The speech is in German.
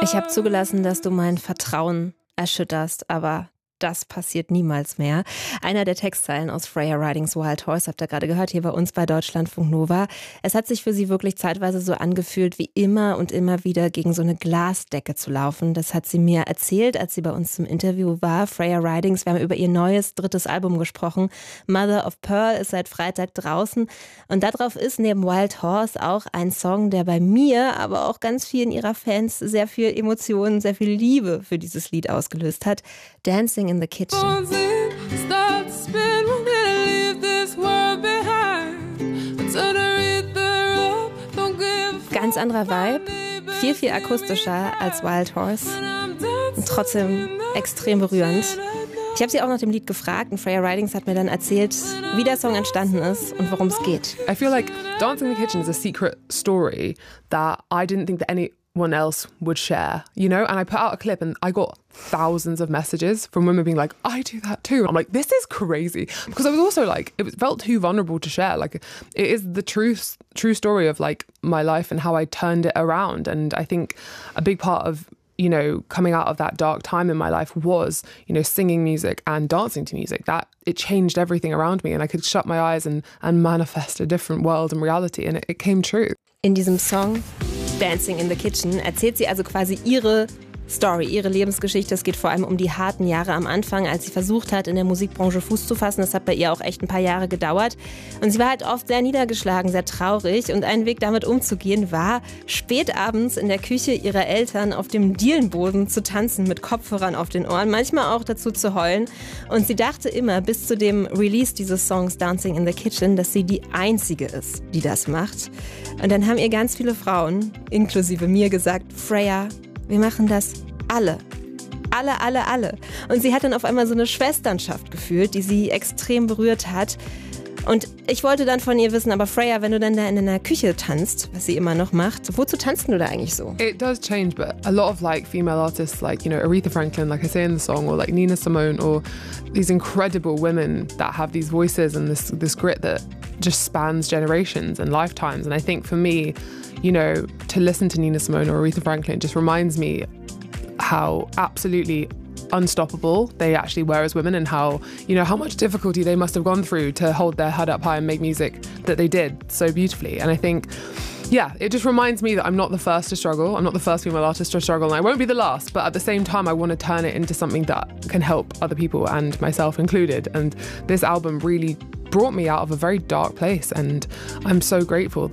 Ich habe zugelassen, dass du mein Vertrauen erschütterst, aber das passiert niemals mehr. Einer der Textzeilen aus Freya Ridings Wild Horse habt ihr gerade gehört, hier bei uns bei Deutschlandfunk Nova. Es hat sich für sie wirklich zeitweise so angefühlt, wie immer und immer wieder gegen so eine Glasdecke zu laufen. Das hat sie mir erzählt, als sie bei uns zum Interview war. Freya Ridings, wir haben über ihr neues 3. Album gesprochen. Mother of Pearl ist seit Freitag draußen. Und darauf ist neben Wild Horse auch ein Song, der bei mir, aber auch ganz vielen ihrer Fans sehr viel Emotionen, sehr viel Liebe für dieses Lied ausgelöst hat. Dancing in the Kitchen. Ganz anderer Vibe, viel akustischer als Wild Horse und trotzdem extrem berührend. Ich habe sie auch nach dem Lied gefragt und Freya Ridings hat mir dann erzählt, wie der Song entstanden ist und worum es geht. I feel like Dancing in the Kitchen is a secret story that I didn't think that anyone else would share, you know? And I put out a clip and I got thousands of messages from women being like, I do that too. I'm like, this is crazy. Because I was also like, it felt too vulnerable to share. Like, it is the true story of like my life and how I turned it around. And I think a big part of, you know, coming out of that dark time in my life was, you know, singing music and dancing to music. That it changed everything around me and I could shut my eyes and manifest a different world and reality. And it came true. In diesem Song Dancing in the Kitchen erzählt sie also quasi ihre Story, ihre Lebensgeschichte. Es geht vor allem um die harten Jahre am Anfang, als sie versucht hat, in der Musikbranche Fuß zu fassen. Das hat bei ihr auch echt ein paar Jahre gedauert. Und sie war halt oft sehr niedergeschlagen, sehr traurig. Und ein Weg damit umzugehen war, spät abends in der Küche ihrer Eltern auf dem Dielenboden zu tanzen mit Kopfhörern auf den Ohren, manchmal auch dazu zu heulen. Und sie dachte immer bis zu dem Release dieses Songs Dancing in the Kitchen, dass sie die Einzige ist, die das macht. Und dann haben ihr ganz viele Frauen, inklusive mir, gesagt, Freya, wir machen das alle. Alle. Und sie hat dann auf einmal so eine Schwesternschaft gefühlt, die sie extrem berührt hat. Und ich wollte dann von ihr wissen, aber Freya, wenn du dann da in einer Küche tanzt, was sie immer noch macht, wozu tanzt du da eigentlich so? It does change, but a lot of like female artists like, you know, Aretha Franklin, like I say in the song, or like Nina Simone, or these incredible women that have these voices and this grit that just spans generations and lifetimes. And I think for me, you know, to listen to Nina Simone or Aretha Franklin just reminds me how absolutely unstoppable they actually were as women and how, you know, how much difficulty they must have gone through to hold their head up high and make music that they did so beautifully. And I think, yeah, it just reminds me that I'm not the first to struggle. I'm not the first female artist to struggle, and I won't be the last. But at the same time, I want to turn it into something that can help other people and myself included. And this album really brought me out of a very dark place, and I'm so grateful